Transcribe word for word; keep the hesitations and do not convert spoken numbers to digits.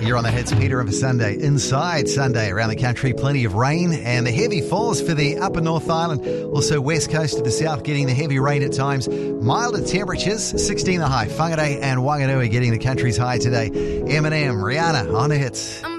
You're on the hits, Peter, and for Sunday. Inside Sunday around the country, plenty of rain and the heavy falls for the upper North Island. Also west coast to the south getting the heavy rain at times. Milder temperatures, sixteen the high. Whangarei and Wanganui getting the country's high today. Eminem, Rihanna on the hits.